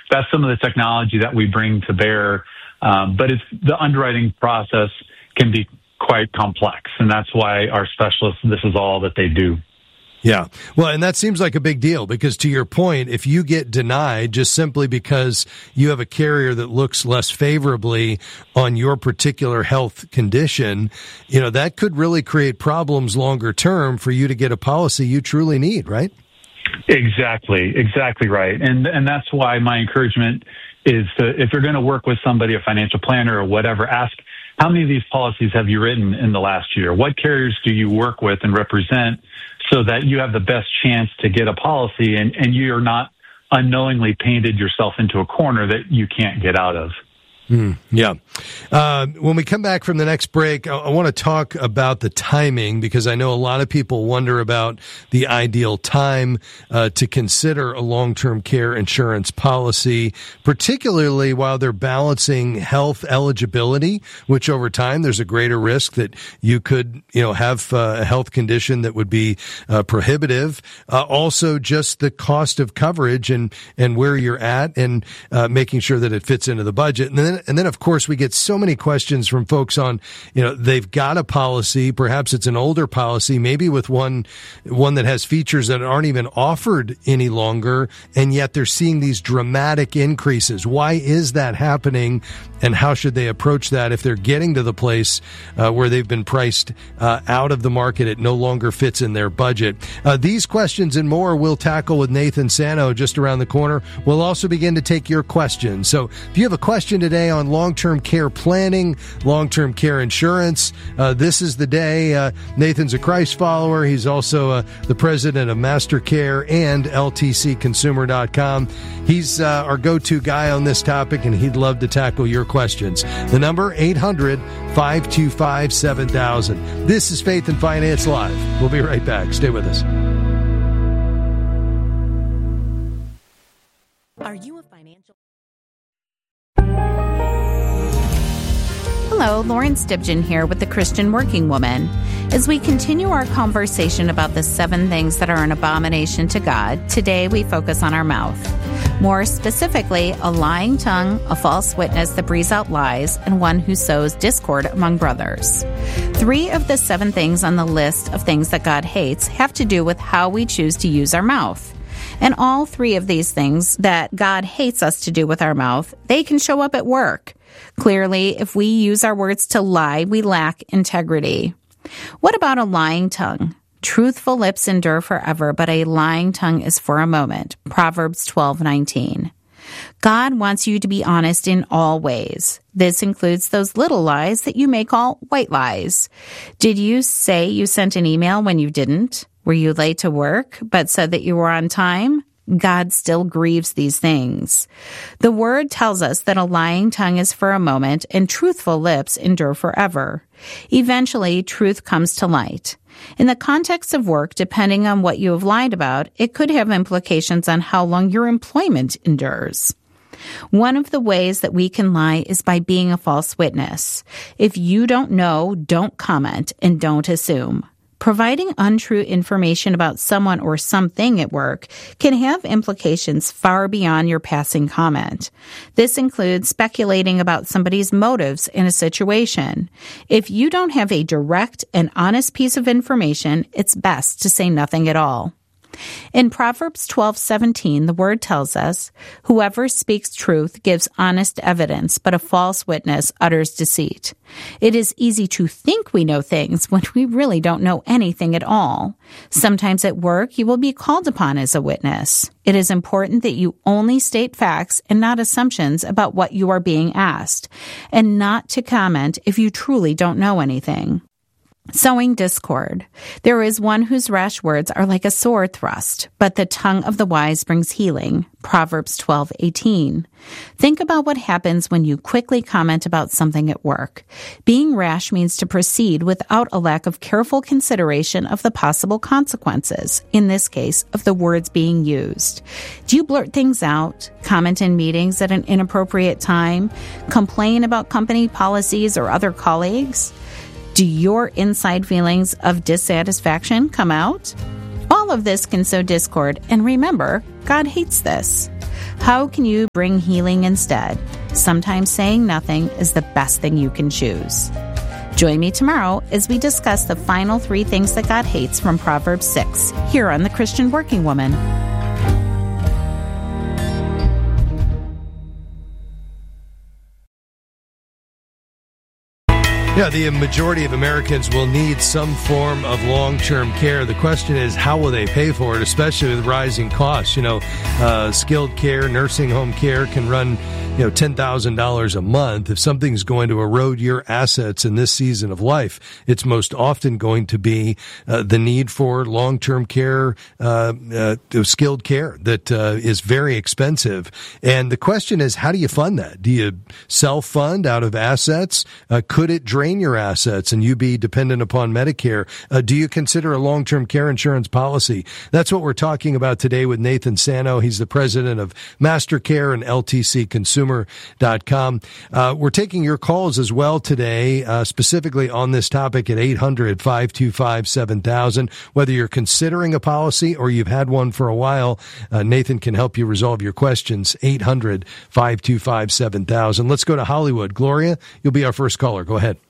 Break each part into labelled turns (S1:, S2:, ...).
S1: that's some of the technology that we bring to bear. But the underwriting process can be quite complex, and that's why our specialists, this is all that they do.
S2: Yeah. Well, and that seems like a big deal because, to your point, if you get denied just simply because you have a carrier that looks less favorably on your particular health condition, that could really create problems longer term for you to get a policy you truly need, right? Exactly
S1: right. And that's why my encouragement is if you're going to work with somebody, a financial planner or whatever, ask, how many of these policies have you written in the last year? What carriers do you work with and represent so that you have the best chance to get a policy and you're not unknowingly painted yourself into a corner that you can't get out of?
S2: Yeah. When we come back from the next break, I want to talk about the timing because I know a lot of people wonder about the ideal time to consider a long-term care insurance policy, particularly while they're balancing health eligibility, which over time there's a greater risk that you could, have a health condition that would be prohibitive. Also, just the cost of coverage and where you're at and making sure that it fits into the budget. And then, of course, we get so many questions from folks on, they've got a policy, perhaps it's an older policy, maybe with one that has features that aren't even offered any longer, and yet they're seeing these dramatic increases. Why is that happening, and how should they approach that if they're getting to the place where they've been priced out of the market, it no longer fits in their budget? These questions and more we'll tackle with Nathan Sano just around the corner. We'll also begin to take your questions. So if you have a question today on long-term care planning, long-term care insurance, this is the day. Nathan's a Christ follower. He's also the president of MasterCare and LTCconsumer.com. He's our go-to guy on this topic, and he'd love to tackle your questions. The number, 800-525-7000. This is Faith and Finance Live. We'll be right back. Stay with us.
S3: Are you a financial... Hello, Lauren Stibgen here with the Christian Working Woman. As we continue our conversation about the 7 things that are an abomination to God, today we focus on our mouth. More specifically, a lying tongue, a false witness that breathes out lies, and one who sows discord among brothers. 3 of the 7 things on the list of things that God hates have to do with how we choose to use our mouth. And all 3 of these things that God hates us to do with our mouth, they can show up at work. Clearly, if we use our words to lie, we lack integrity. What about a lying tongue? Truthful lips endure forever, but a lying tongue is for a moment. Proverbs 12:19. God wants you to be honest in all ways. This includes those little lies that you may call white lies. Did you say you sent an email when you didn't? Were you late to work, but said that you were on time? God still grieves these things. The Word tells us that a lying tongue is for a moment and truthful lips endure forever. Eventually, truth comes to light. In the context of work, depending on what you have lied about, it could have implications on how long your employment endures. One of the ways that we can lie is by being a false witness. If you don't know, don't comment and don't assume. Providing untrue information about someone or something at work can have implications far beyond your passing comment. This includes speculating about somebody's motives in a situation. If you don't have a direct and honest piece of information, it's best to say nothing at all. In Proverbs 12:17, the Word tells us, "Whoever speaks truth gives honest evidence, but a false witness utters deceit." It is easy to think we know things when we really don't know anything at all. Sometimes at work, you will be called upon as a witness. It is important that you only state facts and not assumptions about what you are being asked, and not to comment if you truly don't know anything. Sowing discord. There is one whose rash words are like a sword thrust, but the tongue of the wise brings healing. Proverbs 12:18. Think about what happens when you quickly comment about something at work. Being rash means to proceed without a lack of careful consideration of the possible consequences, in this case, of the words being used. Do you blurt things out, comment in meetings at an inappropriate time, complain about company policies or other colleagues? Do your inside feelings of dissatisfaction come out? All of this can sow discord, and remember, God hates this. How can you bring healing instead? Sometimes saying nothing is the best thing you can choose. Join me tomorrow as we discuss the final 3 things that God hates from Proverbs 6 here on The Christian Working Woman.
S2: Yeah, the majority of Americans will need some form of long-term care. The question is, how will they pay for it, especially with rising costs? Skilled care, nursing home care can run, $10,000 a month. If something's going to erode your assets in this season of life, it's most often going to be the need for long-term care, skilled care that is very expensive. And the question is, how do you fund that? Do you self-fund out of assets? Could it drain your assets and you be dependent upon Medicare? Do you consider a long-term care insurance policy? That's what we're talking about today with Nathan Sano. He's the president of MasterCare and LTCConsumer.com. We're taking your calls as well today, specifically on this topic at 800-525-7000. Whether you're considering a policy or you've had one for a while, Nathan can help you resolve your questions. 800-525-7000. Let's go to Hollywood. Gloria, you'll be our first caller. Go ahead.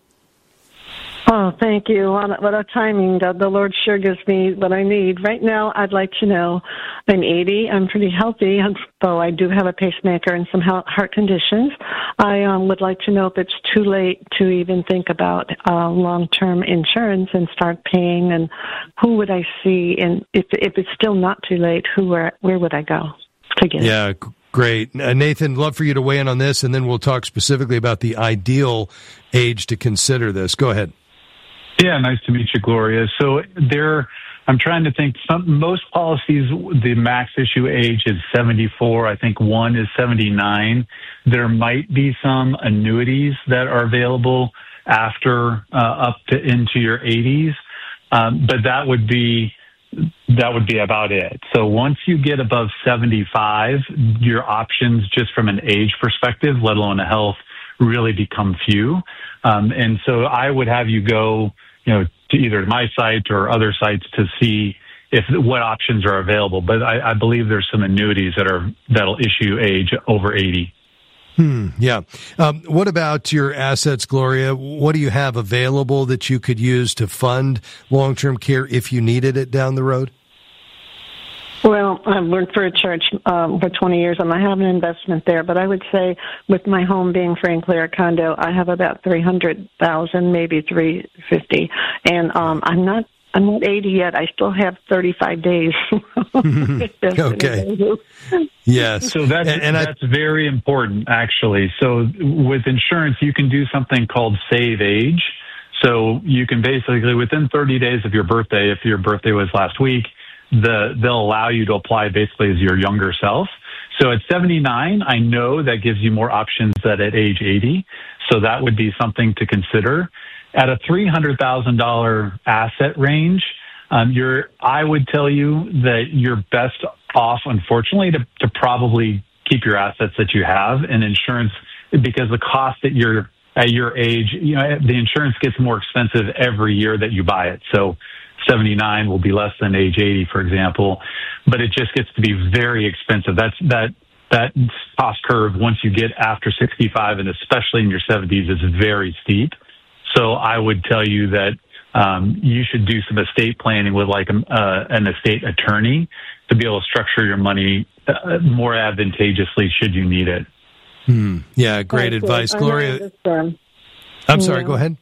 S4: Oh, thank you. What a timing. The Lord sure gives me what I need. Right now, I'd like to know, I'm 80. I'm pretty healthy, though I do have a pacemaker and some heart conditions. I would like to know if it's too late to even think about long-term insurance and start paying, and who would I see? And if it's still not too late, where would I go to get it?
S2: Yeah, great. Nathan, love for you to weigh in on this, and then we'll talk specifically about the ideal age to consider this. Go ahead.
S1: Yeah, nice to meet you, Gloria. So I'm trying to think, most policies, the max issue age is 74. I think one is 79. There might be some annuities that are available after up to into your 80s, but that would be about it. So once you get above 75, your options just from an age perspective, let alone a health, really become few. And so I would have you go to either my site or other sites to see what options are available. But I believe there's some annuities that'll issue age over 80.
S2: Yeah. What about your assets, Gloria? What do you have available that you could use to fund long-term care if you needed it down the road?
S4: Well, I've worked for a church for 20 years, and I have an investment there. But I would say, with my home being frankly a condo, I have about $300,000, maybe $350,000, and I'm not 80 yet. I still have 35 days.
S2: Okay. Yes.
S1: So that's very important, actually. So with insurance, you can do something called save age. So you can basically, within 30 days of your birthday, if your birthday was last week, they'll allow you to apply basically as your younger self. So at 79, I know that gives you more options than at age 80. So that would be something to consider. At a $300,000 asset range, I would tell you that you're best off, unfortunately, to probably keep your assets that you have in insurance, because the cost at your age, the insurance gets more expensive every year that you buy it. So 79 will be less than age 80, for example, but it just gets to be very expensive. That cost curve, once you get after 65 and especially in your 70s, is very steep. So I would tell you that you should do some estate planning with an estate attorney to be able to structure your money more advantageously should you need it.
S2: Yeah, great advice, Gloria. I'm sorry, go ahead.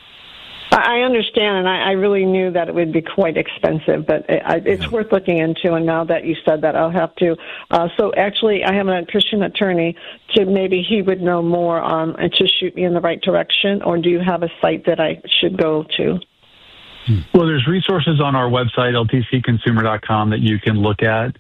S4: I understand, and I really knew that it would be quite expensive, but it's worth looking into, and now that you said that, I'll have to. So actually, I have a Christian attorney, so maybe he would know more and to shoot me in the right direction, or do you have a site that I should go to?
S1: Well, there's resources on our website, LTCConsumer.com, that you can look at.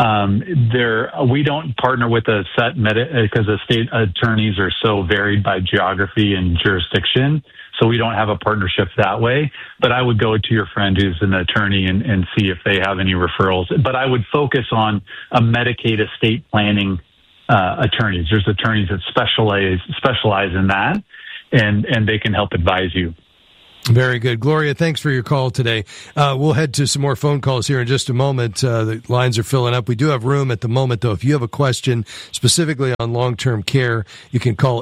S1: We don't partner with a set because estate attorneys are so varied by geography and jurisdiction. So we don't have a partnership that way. But I would go to your friend who's an attorney and see if they have any referrals. But I would focus on a Medicaid estate planning attorneys. There's attorneys that specialize in that, and they can help advise you.
S2: Very good. Gloria, thanks for your call today. We'll head to some more phone calls here in just a moment. The lines are filling up. We do have room at the moment, though. If you have a question specifically on long-term care, you can call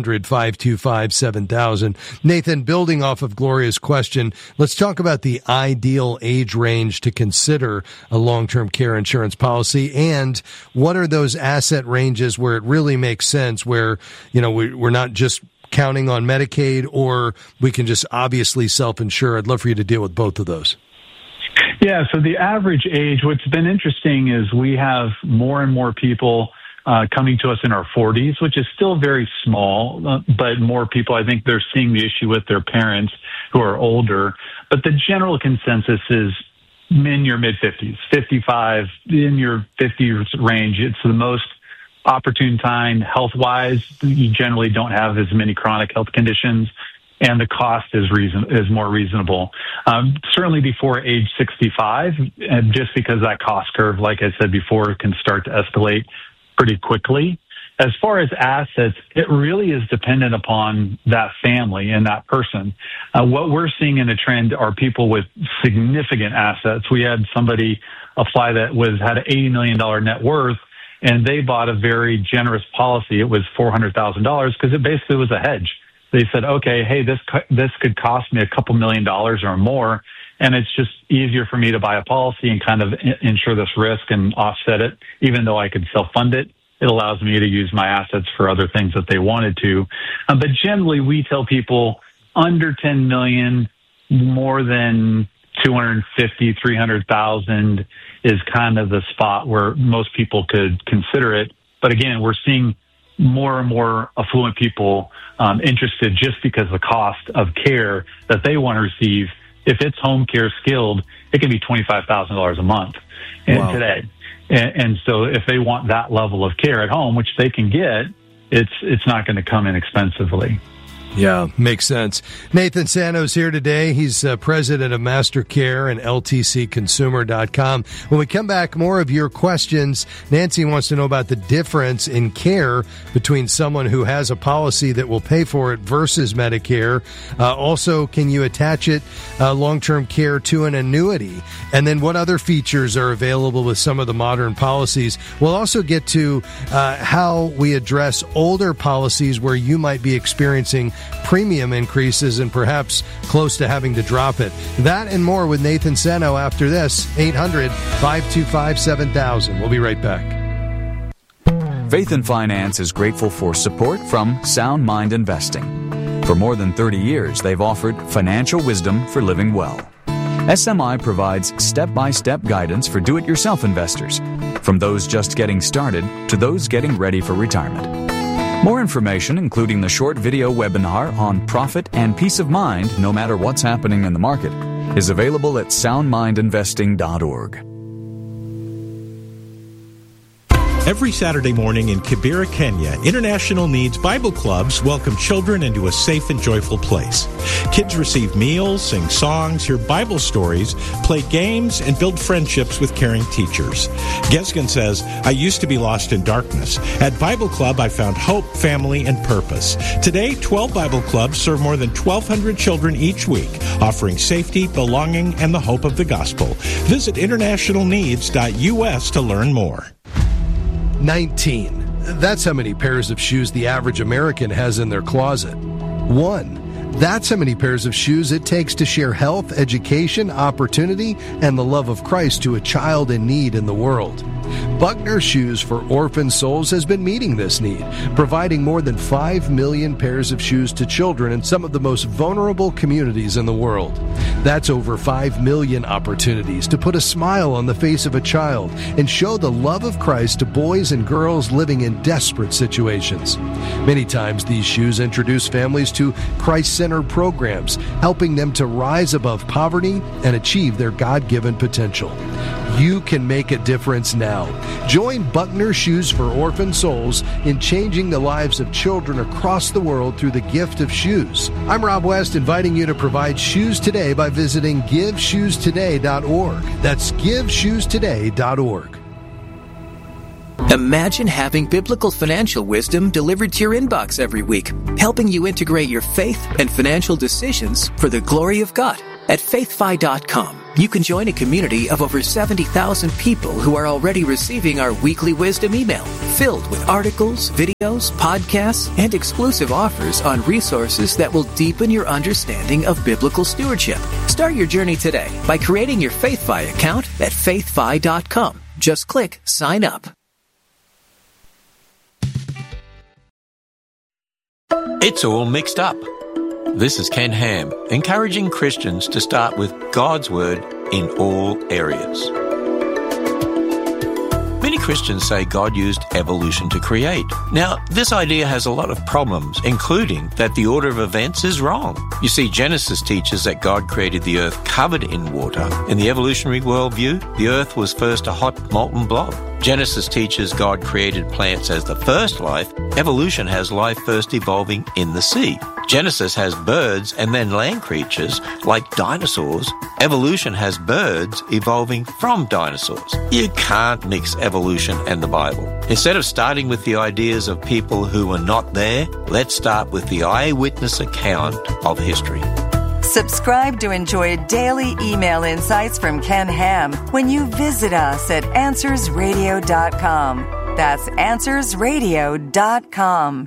S2: 800-525-7000. Nathan, building off of Gloria's question, let's talk about the ideal age range to consider a long-term care insurance policy, and what are those asset ranges where it really makes sense, where, we're not just counting on Medicaid, or we can just obviously self-insure. I'd love for you to deal with both of those.
S1: Yeah, so the average age, what's been interesting is we have more and more people coming to us in our 40s, which is still very small, but more people, I think they're seeing the issue with their parents who are older. But the general consensus is in your mid-50s, 55, in your 50s range. It's the most opportune time health-wise. You generally don't have as many chronic health conditions, and the cost is more reasonable. Certainly before age 65, and just because that cost curve, like I said before, can start to escalate pretty quickly. As far as assets, it really is dependent upon that family and that person. What we're seeing in the trend are people with significant assets. We had somebody apply that had an $80 million net worth, and they bought a very generous policy. It was $400,000 because it basically was a hedge. They said, okay, hey, this could cost me a couple $1 million or more, and it's just easier for me to buy a policy and kind of insure this risk and offset it. Even though I could self-fund it, it allows me to use my assets for other things that they wanted to. But generally, we tell people under $10 million, more than 250, 300,000 is kind of the spot where most people could consider it. But again, we're seeing more and more affluent people interested just because the cost of care that they want to receive. If it's home care skilled, it can be $25,000 a month today. And so if they want that level of care at home, which they can get, it's not going to come inexpensively.
S2: Yeah, makes sense. Nathan Sano's here today. He's president of Master Care and LTCconsumer.com. When we come back, more of your questions. Nancy wants to know about the difference in care between someone who has a policy that will pay for it versus Medicare. Also, can you attach it, long-term care, to an annuity? And then what other features are available with some of the modern policies? We'll also get to how we address older policies where you might be experiencing premium increases and perhaps close to having to drop it. That and more with Nathan Sano after this. 800-525-7000. We'll be right back.
S5: Faith and Finance is grateful for support from Sound Mind Investing. For more than 30 years, they've offered financial wisdom for living well. SMI provides step-by-step guidance for do-it-yourself investors, from those just getting started to those getting ready for retirement. More information, including the short video webinar on profit and peace of mind no matter what's happening in the market, is available at soundmindinvesting.org.
S6: Every Saturday morning in Kibera, Kenya, International Needs Bible Clubs welcome children into a safe and joyful place. Kids receive meals, sing songs, hear Bible stories, play games, and build friendships with caring teachers. Gesgen says, I used to be lost in darkness. At Bible Club, I found hope, family, and purpose. Today, 12 Bible Clubs serve more than 1,200 children each week, offering safety, belonging, and the hope of the gospel. Visit internationalneeds.us to learn more.
S2: 19. That's how many pairs of shoes the average American has in their closet. 1. That's how many pairs of shoes it takes to share health, education, opportunity, and the love of Christ to a child in need in the world. Buckner Shoes for Orphan Souls has been meeting this need, providing more than 5 million pairs of shoes to children in some of the most vulnerable communities in the world. That's over 5 million opportunities to put a smile on the face of a child and show the love of Christ to boys and girls living in desperate situations. Many times these shoes introduce families to Christ-centered programs, helping them to rise above poverty and achieve their God-given potential. You can make a difference now. Join Buckner Shoes for Orphan Souls in changing the lives of children across the world through the gift of shoes. I'm Rob West, inviting you to provide shoes today by visiting GiveShoesToday.org. That's GiveShoesToday.org.
S7: Imagine having biblical financial wisdom delivered to your inbox every week, helping you integrate your faith and financial decisions for the glory of God. At faithfi.com, you can join a community of over 70,000 people who are already receiving our weekly wisdom email, filled with articles, videos, podcasts, and exclusive offers on resources that will deepen your understanding of biblical stewardship. Start your journey today by creating your FaithFi account at faithfi.com. Just click Sign Up.
S8: It's all mixed up. This is Ken Ham, encouraging Christians to start with God's Word in all areas. Many Christians say God used evolution to create. Now, this idea has a lot of problems, including that the order of events is wrong. You see, Genesis teaches that God created the earth covered in water. In the evolutionary worldview, the earth was first a hot, molten blob. Genesis teaches God created plants as the first life. Evolution has life first evolving in the sea. Genesis has birds and then land creatures like dinosaurs. Evolution has birds evolving from dinosaurs. You can't mix evolution and the Bible. Instead of starting with the ideas of people who were not there, let's start with the eyewitness account of history.
S9: Subscribe to enjoy daily email insights from Ken Ham when you visit us at AnswersRadio.com. That's AnswersRadio.com.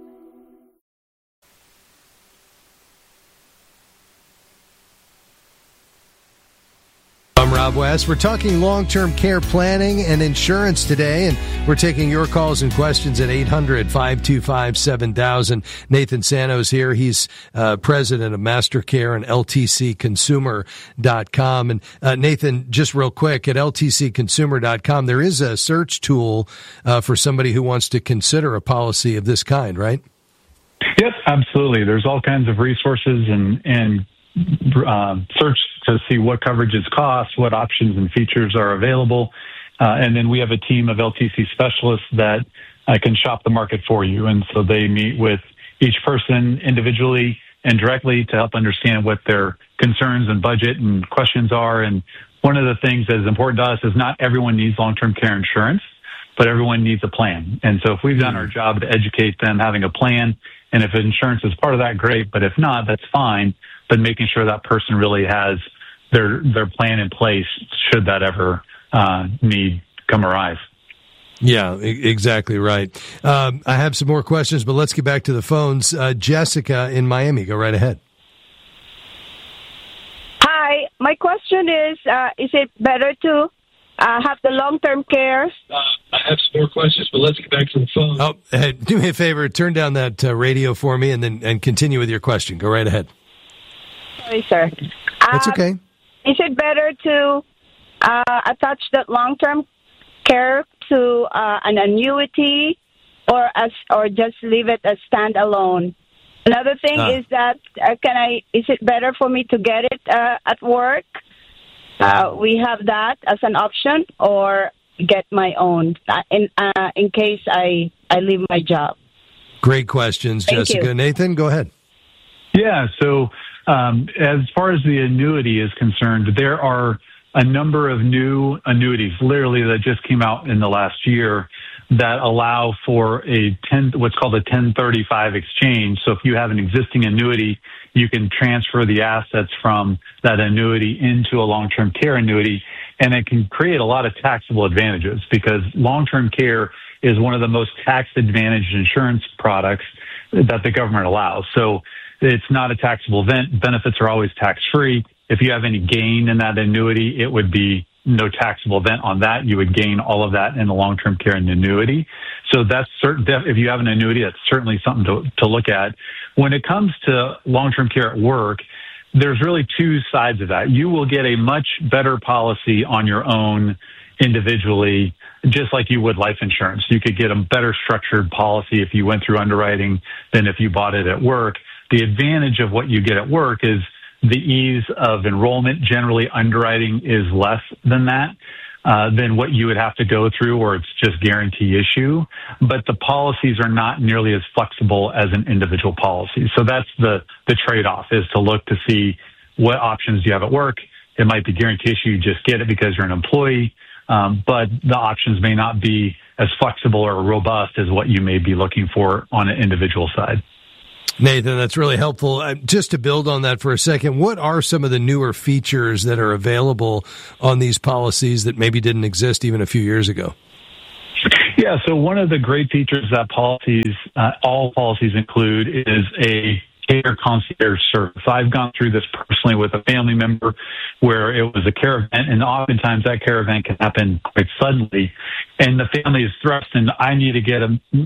S2: I'm Rob West. We're talking long-term care planning and insurance today, and we're taking your calls and questions at 800-525-7000. Nathan Sano's here. He's president of MasterCare and LTCconsumer.com. And Nathan, just real quick, at LTCconsumer.com, there is a search tool for somebody who wants to consider a policy of this kind, right?
S1: Yep, absolutely. There's all kinds of resources and search to see what coverages cost, what options and features are available. And then we have a team of LTC specialists that can shop the market for you. And so they meet with each person individually and directly to help understand what their concerns and budget and questions are. And one of the things that is important to us is not everyone needs long-term care insurance, but everyone needs a plan. And so if we've done our job to educate them having a plan, and if insurance is part of that, great. But if not, that's fine. But making sure that person really has their plan in place should that ever need come arise.
S2: Yeah, exactly right. I have some more questions, but let's get back to the phones. Jessica in Miami, go right ahead.
S10: Hi, my question is it better to have the long-term care?
S2: I have some more questions, but let's get back to the phone. Oh, hey, do me a favor, turn down that radio for me and continue with your question. Go right ahead.
S10: Sorry, sir.
S2: That's okay.
S10: Is it better to attach that long-term care to an annuity or just leave it as standalone? Another thing is that is it better for me to get it at work? We have that as an option, or get my own in case I leave my job.
S2: Great questions,
S10: Thank
S2: Jessica.
S10: you.
S2: Nathan, go ahead.
S1: Yeah, so as far as the annuity is concerned, there are a number of new annuities, literally, that just came out in the last year that allow for what's called a 1035 exchange. So if you have an existing annuity, you can transfer the assets from that annuity into a long-term care annuity, and it can create a lot of taxable advantages because long-term care is one of the most tax-advantaged insurance products that the government allows. So it's not a taxable event. Benefits are always tax-free. If you have any gain in that annuity, it would be no taxable event on that. You would gain all of that in the long-term care and annuity. So that's certain. If you have an annuity, that's certainly something to look at. When it comes to long-term care at work, there's really two sides of that. You will get a much better policy on your own individually, just like you would life insurance. You could get a better structured policy if you went through underwriting than if you bought it at work. The advantage of what you get at work is the ease of enrollment. Generally, underwriting is less than that, than what you would have to go through, or it's just guarantee issue. But the policies are not nearly as flexible as an individual policy. So that's the trade-off, is to look to see what options you have at work. It might be guarantee issue. You just get it because you're an employee. But the options may not be as flexible or robust as what you may be looking for on an individual side.
S2: Nathan, that's really helpful. Just to build on that for a second, what are some of the newer features that are available on these policies that maybe didn't exist even a few years ago?
S1: Yeah, so one of the great features that all policies include is a care concierge service. I've gone through this personally with a family member where it was a care event, and oftentimes that care event can happen quite suddenly, and the family is thrust in, I need to get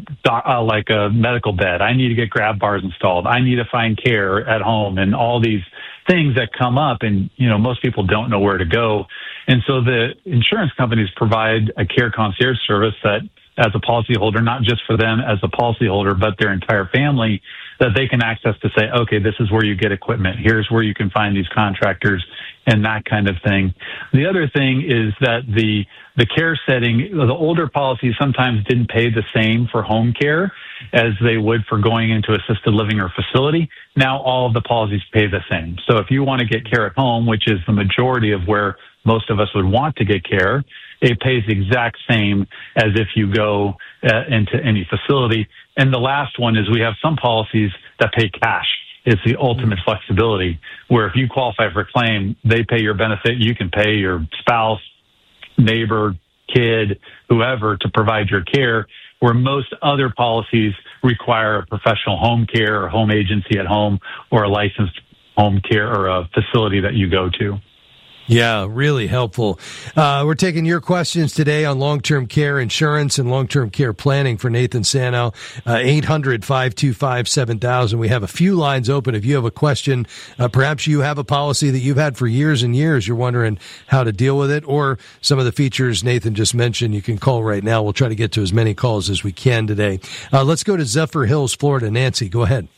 S1: a medical bed, I need to get grab bars installed, I need to find care at home, and all these things that come up, and most people don't know where to go. And so the insurance companies provide a care concierge service that, as a policyholder, not just for them as a policyholder, but their entire family, that they can access to say, okay, this is where you get equipment. Here's where you can find these contractors and that kind of thing. The other thing is that the care setting, the older policies sometimes didn't pay the same for home care as they would for going into assisted living or facility. Now all of the policies pay the same. So if you want to get care at home, which is the majority of where most of us would want to get care, it pays the exact same as if you go into any facility. And the last one is we have some policies that pay cash. It's the ultimate flexibility, where if you qualify for a claim, they pay your benefit. You can pay your spouse, neighbor, kid, whoever to provide your care, where most other policies require a professional home care or home agency at home or a licensed home care or a facility that you go to.
S2: Yeah, really helpful. We're taking your questions today on long-term care insurance and long-term care planning for Nathan Sano. 800-525-7000. We have a few lines open. If you have a question, perhaps you have a policy that you've had for years and years, you're wondering how to deal with it, or some of the features Nathan just mentioned, you can call right now. We'll try to get to as many calls as we can today. Let's go to Zephyr Hills, Florida. Nancy, go ahead.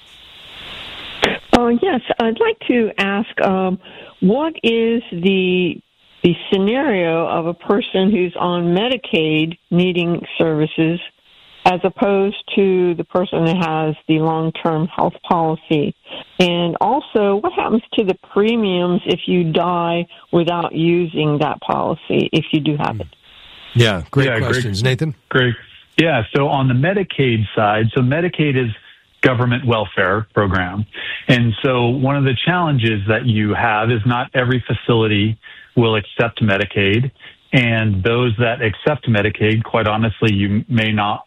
S11: Yes, I'd like to ask, what is the scenario of a person who's on Medicaid needing services as opposed to the person that has the long-term health policy? And also, what happens to the premiums if you die without using that policy, if you do have it?
S2: Yeah, great questions. Nathan?
S1: Great. Yeah, so on the Medicaid side, so Medicaid is government welfare program. And so one of the challenges that you have is not every facility will accept Medicaid. And those that accept Medicaid, quite honestly, you may not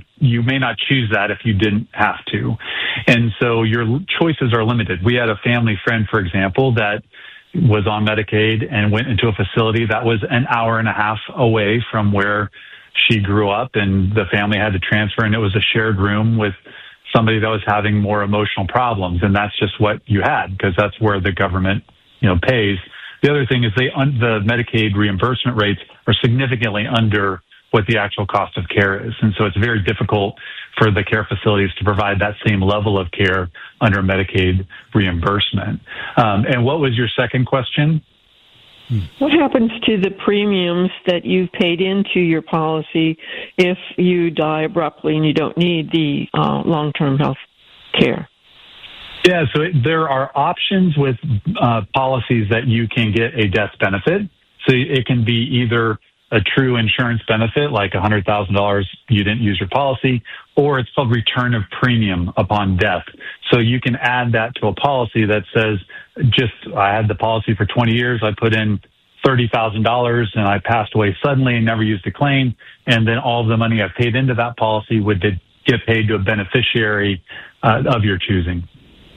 S1: choose that if you didn't have to. And so your choices are limited. We had a family friend, for example, that was on Medicaid and went into a facility that was an hour and a half away from where she grew up, and the family had to transfer, and it was a shared room with somebody that was having more emotional problems, and that's just what you had because that's where the government, pays. The other thing is the Medicaid reimbursement rates are significantly under what the actual cost of care is, and so it's very difficult for the care facilities to provide that same level of care under Medicaid reimbursement. And what was your second question?
S11: What happens to the premiums that you've paid into your policy if you die abruptly and you don't need the long-term health care?
S1: Yeah, so there are options with policies that you can get a death benefit. So it can be either a true insurance benefit, like $100,000 you didn't use your policy, or it's called return of premium upon death. So you can add that to a policy that says, I had the policy for 20 years, I put in $30,000 and I passed away suddenly and never used a claim, and then all of the money I paid into that policy would get paid to a beneficiary of your choosing.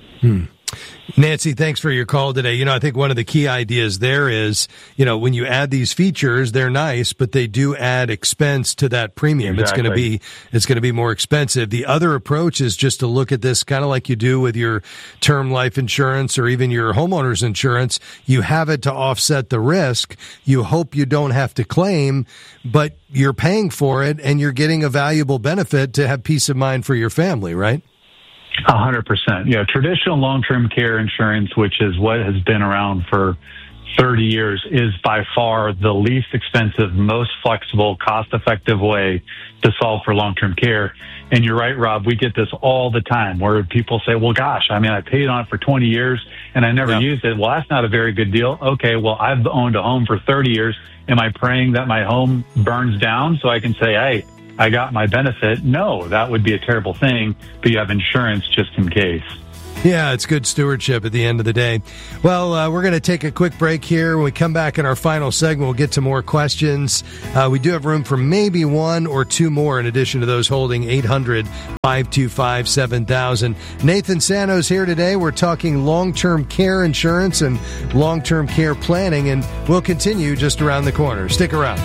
S2: Nancy, thanks for your call today. I think one of the key ideas there is, when you add these features, they're nice, but they do add expense to that premium.
S1: Exactly.
S2: It's going to be more expensive. The other approach is just to look at this kind of like you do with your term life insurance or even your homeowner's insurance. You have it to offset the risk. You hope you don't have to claim, but you're paying for it and you're getting a valuable benefit to have peace of mind for your family, right?
S1: 100%. Yeah, traditional long-term care insurance, which is what has been around for 30 years, is by far the least expensive, most flexible, cost-effective way to solve for long-term care. And you're right, Rob, we get this all the time where people say, well, gosh, I mean, I paid on it for 20 years and I never used it. Well, that's not a very good deal. Okay, well, I've owned a home for 30 years. Am I praying that my home burns down so I can say, hey, I got my benefit? No, that would be a terrible thing, but you have insurance just in case.
S2: Yeah, it's good stewardship at the end of the day. Well, we're going to take a quick break here. When we come back in our final segment, we'll get to more questions. We do have room for maybe one or two more in addition to those holding 800-525-7000. Nathan Sano's here today. We're talking long-term care insurance and long-term care planning, and we'll continue just around the corner. Stick around.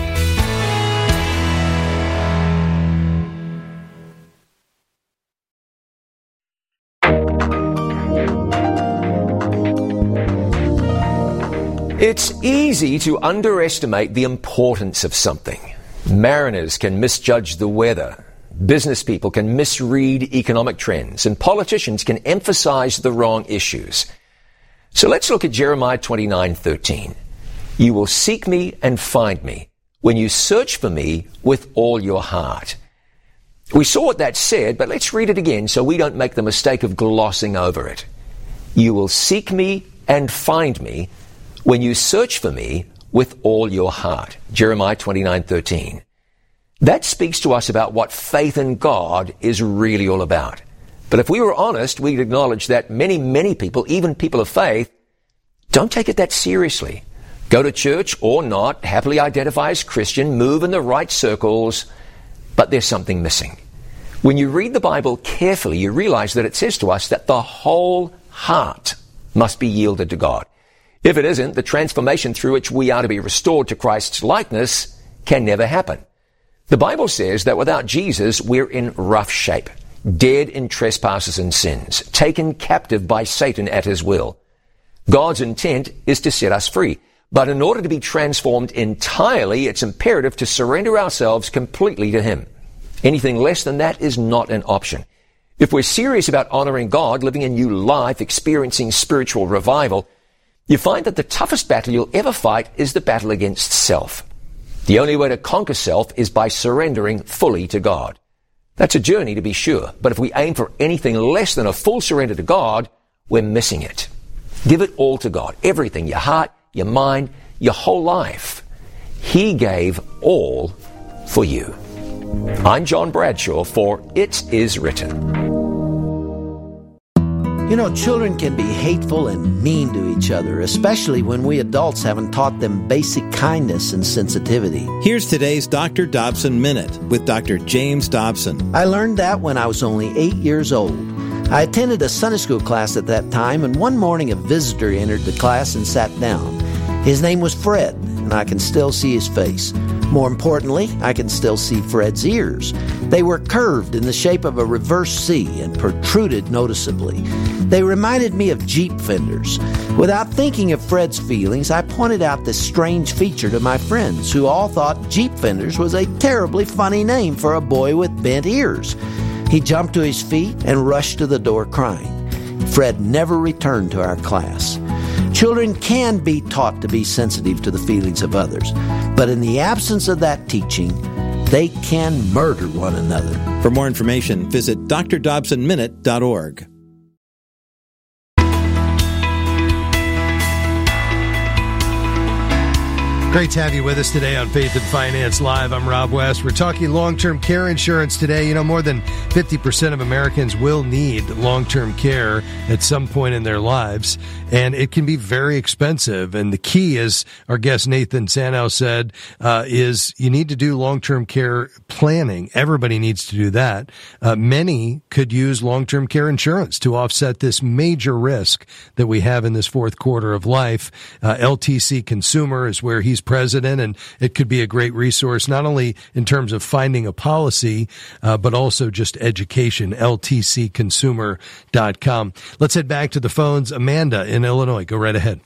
S12: It's easy to underestimate the importance of something. Mariners can misjudge the weather. Business people can misread economic trends. And politicians can emphasize the wrong issues. So let's look at Jeremiah 29:13. You will seek me and find me when you search for me with all your heart. We saw what that said, but let's read it again so we don't make the mistake of glossing over it. You will seek me and find me when you search for me with all your heart. Jeremiah 29:13. That speaks to us about what faith in God is really all about. But if we were honest, we'd acknowledge that many people, even people of faith, don't take it that seriously. Go to church or not, happily identify as Christian, move in the right circles, but there's something missing. When you read the Bible carefully, you realize that it says to us that the whole heart must be yielded to God. If it isn't, the transformation through which we are to be restored to Christ's likeness can never happen. The Bible says that without Jesus, we're in rough shape, dead in trespasses and sins, taken captive by Satan at his will. God's intent is to set us free. But in order to be transformed entirely, it's imperative to surrender ourselves completely to Him. Anything less than that is not an option. If we're serious about honoring God, living a new life, experiencing spiritual revival, you find that the toughest battle you'll ever fight is the battle against self. The only way to conquer self is by surrendering fully to God. That's a journey to be sure, but if we aim for anything less than a full surrender to God, we're missing it. Give it all to God, everything, your heart, your mind, your whole life. He gave all for you. I'm John Bradshaw for It Is Written.
S13: You know, children can be hateful and mean to each other, especially when we adults haven't taught them basic kindness and sensitivity.
S14: Here's today's Dr. Dobson Minute with Dr. James Dobson.
S13: I learned that when I was only 8 years old. I attended a Sunday school class at that time, and one morning a visitor entered the class and sat down. His name was Fred, and I can still see his face. More importantly, I can still see Fred's ears. They were curved in the shape of a reverse C and protruded noticeably. They reminded me of Jeep fenders. Without thinking of Fred's feelings, I pointed out this strange feature to my friends, who all thought Jeep fenders was a terribly funny name for a boy with bent ears. He jumped to his feet and rushed to the door crying. Fred never returned to our class. Children can be taught to be sensitive to the feelings of others, but in the absence of that teaching, they can murder one another.
S14: For more information, visit drdobsonminute.org.
S2: Great to have you with us today on Faith and Finance Live. I'm Rob West. We're talking long-term care insurance today. You know, more than 50% of Americans will need long-term care at some point in their lives, and it can be very expensive. And the key, as our guest Nathan Sano said, is you need to do long-term care planning. Everybody needs to do that. Many could use long-term care insurance to offset this major risk that we have in this fourth quarter of life. LTC Consumer is where he's president, and it could be a great resource, not only in terms of finding a policy, but also just education, ltcconsumer.com. Let's head back to the phones. Amanda in Illinois, go right ahead.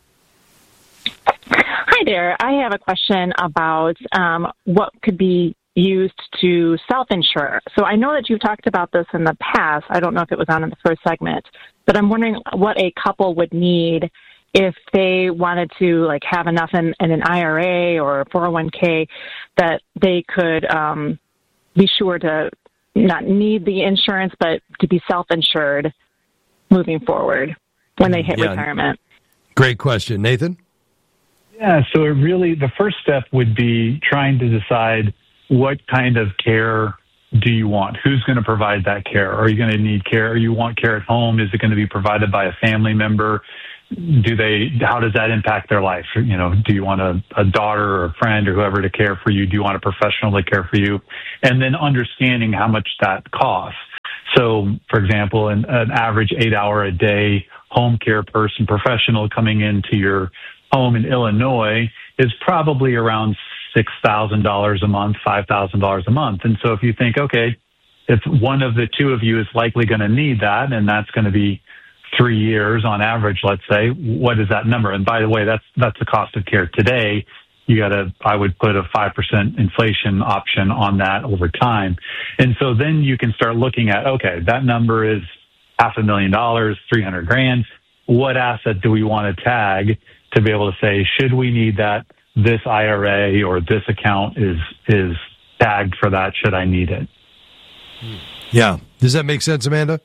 S15: Hi there. I have a question about what could be used to self-insure. So I know that you've talked about this in the past. I don't know if it was on in the first segment, but I'm wondering what a couple would need if they wanted to have enough in an IRA or 401k that they could be sure to not need the insurance, but to be self-insured moving forward when they hit retirement?
S2: Great question. Nathan?
S1: Yeah, so the first step would be trying to decide what kind of care do you want? Who's going to provide that care? Are you going to need care? Or you want care at home? Is it going to be provided by a family member? How does that impact their life? Do you want a daughter or a friend or whoever to care for you? Do you want a professional to care for you? And then understanding how much that costs. So, for example, an average 8-hour-a-day home care person, professional coming into your home in Illinois is probably around $6,000 a month, $5,000 a month. And so if you think, okay, if one of the two of you is likely going to need that, and that's going to be 3 years on average, let's say, what is that number? And by the way, that's the cost of care today. I would put a 5% inflation option on that over time. And so then you can start looking at, okay, that number is $500,000, $300,000. What asset do we want to tag to be able to say, should we need that? This IRA or this account is tagged for that. Should I need it?
S2: Yeah. Does that make sense, Amanda?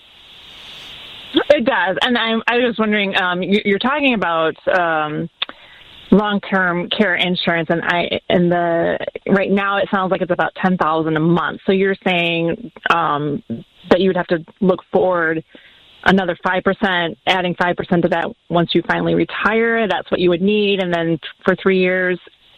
S15: It does. And I was wondering, you're talking about long-term care insurance, right now it sounds like it's about $10,000 a month. So you're saying that you would have to look forward another 5%, adding 5% to that once you finally retire. That's what you would need, and then for 3 years.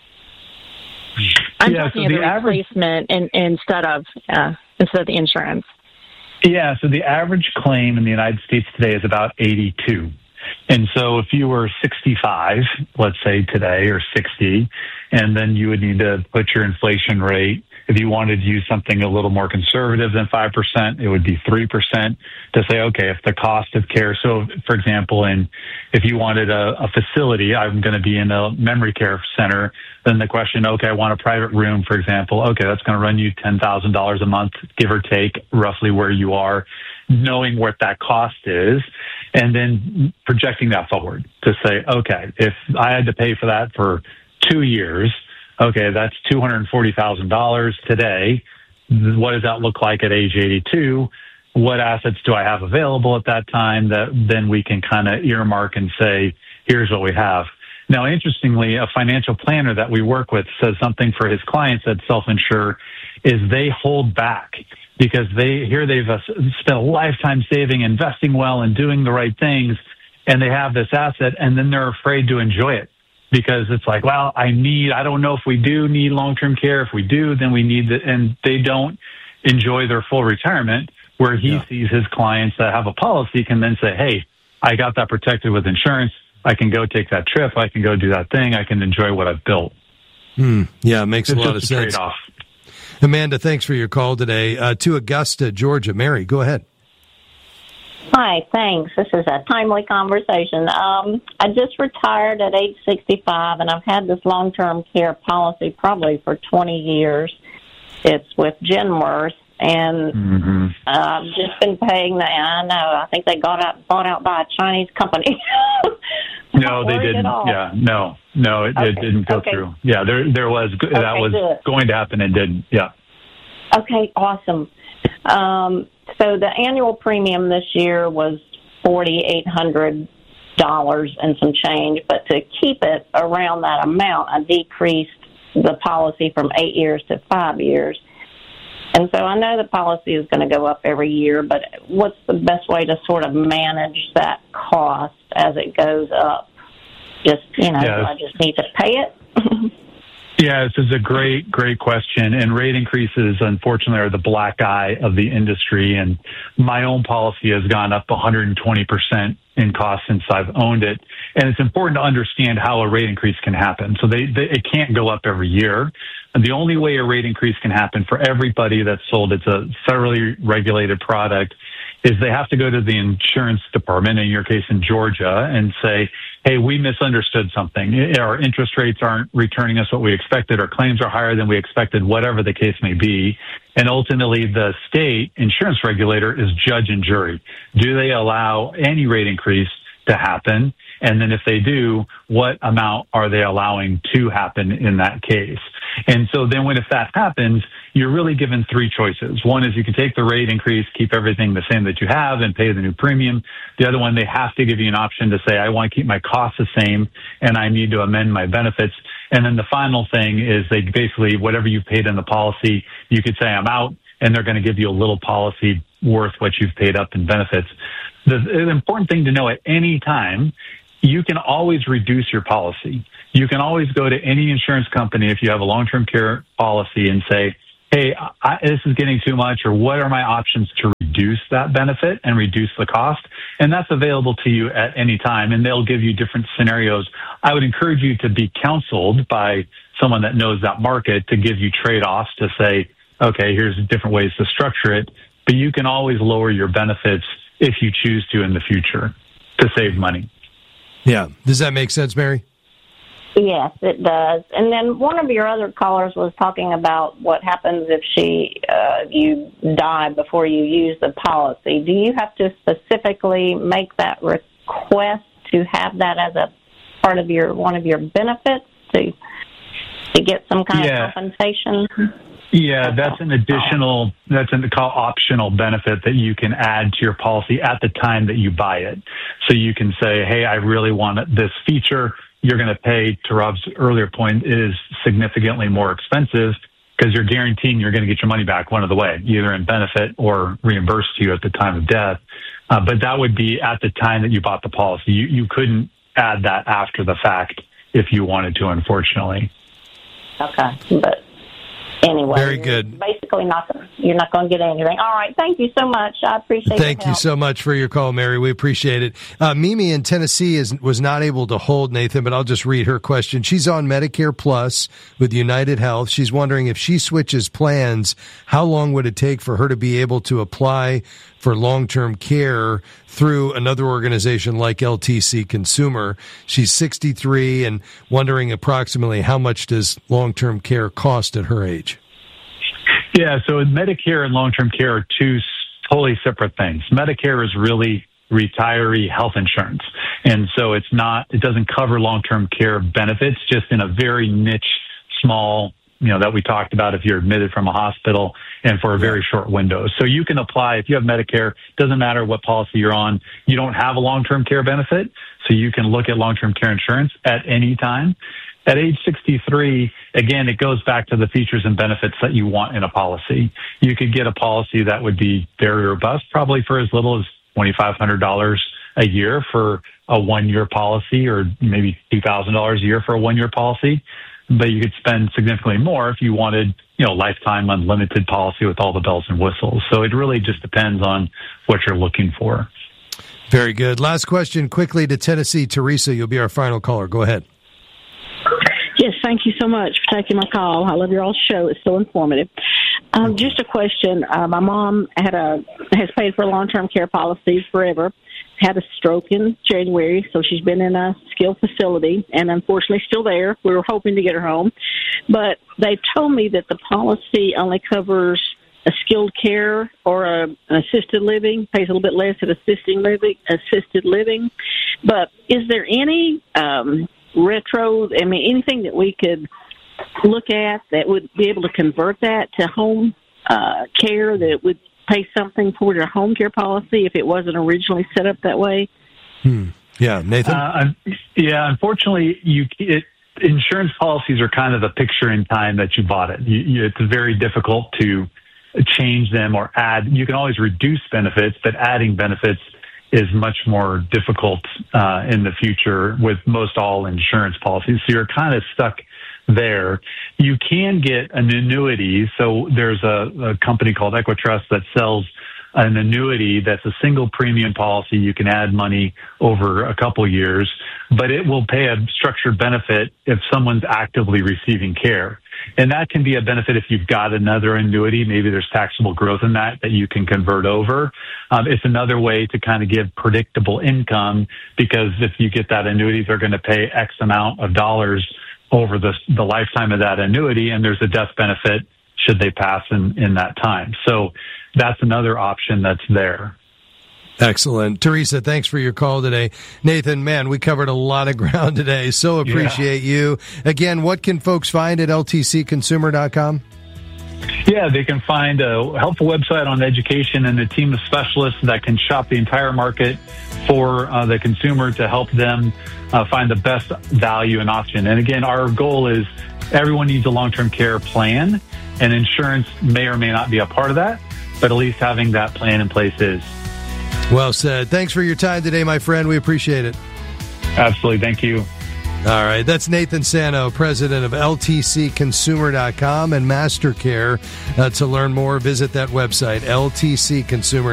S15: I'm talking about the replacement instead of the insurance.
S1: Yeah, so the average claim in the United States today is about 82. And so if you were 65, let's say today, or 60, and then you would need to put your inflation rate. If you wanted to use something a little more conservative than 5%, it would be 3% to say, okay, if the cost of care, so for example, if you wanted a facility, I'm going to be in a memory care center, then the question, okay, I want a private room, for example, okay, that's going to run you $10,000 a month, give or take, roughly where you are, knowing what that cost is, and then projecting that forward to say, okay, if I had to pay for that for 2 years, okay, that's $240,000 today. What does that look like at age 82? What assets do I have available at that time that then we can kind of earmark and say, here's what we have. Now, interestingly, a financial planner that we work with says something for his clients that self-insure is they hold back because they've spent a lifetime saving, investing well, and doing the right things, and they have this asset, and then they're afraid to enjoy it. Because it's like, well, I don't know if we do need long-term care. If we do, then we need and they don't enjoy their full retirement, where he sees his clients that have a policy can then say, hey, I got that protected with insurance. I can go take that trip. I can go do that thing. I can enjoy what I've built.
S2: Yeah, it makes a lot of sense.
S1: Trade-off.
S2: Amanda, thanks for your call today. To Augusta, Georgia. Mary, go ahead.
S16: Hi, thanks. This is a timely conversation. I just retired at age 65, and I've had this long-term care policy probably for 20 years. It's with Genworth, and I've just been paying that. I know. I think they got bought out by a Chinese company.
S1: No, they didn't. Yeah, no, it didn't go through. Yeah, there was that was going to happen and didn't. Yeah.
S16: Okay, awesome. So the annual premium this year was $4,800 and some change, but to keep it around that amount, I decreased the policy from 8 years to 5 years. And so I know the policy is going to go up every year, but what's the best way to sort of manage that cost as it goes up? Do I just need to pay it?
S1: Yeah, this is a great question. And rate increases, unfortunately, are the black eye of the industry. And my own policy has gone up 120% in cost since I've owned it. And it's important to understand how a rate increase can happen. So it can't go up every year. And the only way a rate increase can happen for everybody that's sold, it's a federally regulated product, is they have to go to the insurance department, in your case in Georgia, and say, hey, we misunderstood something. Our interest rates aren't returning us what we expected. Our claims are higher than we expected, whatever the case may be. And ultimately, the state insurance regulator is judge and jury. Do they allow any rate increase to happen? And then if they do, what amount are they allowing to happen in that case? And so then if that happens, you're really given three choices. One is you can take the rate increase, keep everything the same that you have, and pay the new premium. The other one, they have to give you an option to say, I want to keep my costs the same, and I need to amend my benefits. And then the final thing is they basically, whatever you've paid in the policy, you could say, I'm out, and they're going to give you a little policy worth what you've paid up in benefits. The important thing to know at any time, you can always reduce your policy. You can always go to any insurance company if you have a long-term care policy and say, hey, this is getting too much, or what are my options to reduce that benefit and reduce the cost? And that's available to you at any time, and they'll give you different scenarios. I would encourage you to be counseled by someone that knows that market to give you trade-offs to say, okay, here's different ways to structure it, but you can always lower your benefits if you choose to in the future to save money.
S2: Yeah. Does that make sense, Mary?
S16: Yes, it does. And then one of your other callers was talking about what happens if you die before you use the policy. Do you have to specifically make that request to have that as a part of one of your benefits to get some kind of compensation?
S1: Yeah, that's an additional, optional benefit that you can add to your policy at the time that you buy it. So you can say, hey, I really want this feature. You're going to pay, to Rob's earlier point, is significantly more expensive because you're guaranteeing you're going to get your money back one of the way, either in benefit or reimbursed to you at the time of death. But that would be at the time that you bought the policy. You couldn't add that after the fact if you wanted to, unfortunately.
S16: Okay, but anyway,
S2: very good.
S16: Basically, you're not going to get anything. All right, thank you so much. I appreciate it.
S2: Thank you so much for your call, Mary. We appreciate it. Mimi in Tennessee was not able to hold Nathan, but I'll just read her question. She's on Medicare Plus with United Health. She's wondering if she switches plans, how long would it take for her to be able to apply for long-term care through another organization like LTC Consumer? She's 63 and wondering approximately how much does long-term care cost at her age?
S1: Yeah, so Medicare and long-term care are two totally separate things. Medicare is really retiree health insurance. And so it doesn't cover long-term care benefits, just in a very niche, small, that we talked about if you're admitted from a hospital and for a very short window. So you can apply if you have Medicare, doesn't matter what policy you're on, you don't have a long-term care benefit, so you can look at long-term care insurance at any time. At age 63, again, it goes back to the features and benefits that you want in a policy. You could get a policy that would be very robust, probably for as little as $2,500 a year for a one-year policy, or maybe $2,000 a year for a one-year policy. But you could spend significantly more if you wanted, lifetime unlimited policy with all the bells and whistles. So it really just depends on what you're looking for.
S2: Very good. Last question quickly to Tennessee. Teresa, you'll be our final caller. Go ahead.
S17: Yes, thank you so much for taking my call. I love your all show. It's so informative. Just a question. My mom has paid for a long-term care policy forever, had a stroke in January, so she's been in a skilled facility and unfortunately still there. We were hoping to get her home. But they told me that the policy only covers a skilled care or an assisted living, pays a little bit less at assisted living. But is there any anything that we could look at that would be able to convert that to home care that would pay something for your home care policy if it wasn't originally set up that way?
S2: Yeah, Nathan?
S1: Unfortunately, insurance policies are kind of a picture in time that you bought it. It's very difficult to change them or add. You can always reduce benefits, but adding benefits is much more difficult in the future with most all insurance policies. So you're kind of stuck there. You can get an annuity. So there's a company called Equitrust that sells an annuity that's a single premium policy. You can add money over a couple years, but it will pay a structured benefit if someone's actively receiving care. And that can be a benefit if you've got another annuity. Maybe there's taxable growth in that you can convert over. It's another way to kind of give predictable income, because if you get that annuity, they're going to pay X amount of dollars over the lifetime of that annuity, and there's a death benefit should they pass in that time. So that's another option that's there.
S2: Excellent. Teresa, thanks for your call today. Nathan, man, we covered a lot of ground today. So appreciate you. Again, what can folks find at ltcconsumer.com?
S1: Yeah, they can find a helpful website on education and a team of specialists that can shop the entire market for the consumer to help them find the best value and option. And again, our goal is everyone needs a long-term care plan, and insurance may or may not be a part of that, but at least having that plan in place is.
S2: Well said. Thanks for your time today, my friend. We appreciate it.
S1: Absolutely. Thank you.
S2: All right. That's Nathan Sano, president of LTCconsumer.com and MasterCare. To learn more, visit that website, LTCconsumer.com.